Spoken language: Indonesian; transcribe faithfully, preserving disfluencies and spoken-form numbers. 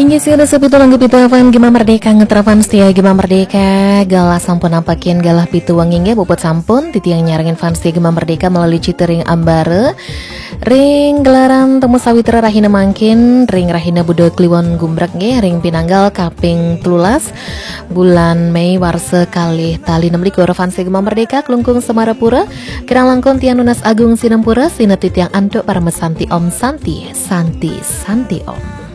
Inggih sih resep itu langge pitu fan Gema Merdeka ngetrapan setia Gema Merdeka galah sampun nampakin galah pitu wangingnya bobot sampun titi yang nyarangin fans setia Gema Merdeka melalui citering ambare ring gelaran temu sawitra rahina mangkin ring rahina budo kliwon gumbrek nge ring pinanggal kaping telulas bulan Mei warse kali tali enam likur fans setia Gema Merdeka kelungkung Semarapura kirang langkon tiang nunas agung sinampura sinetit yang antuk para mesanti om santi santi santi om.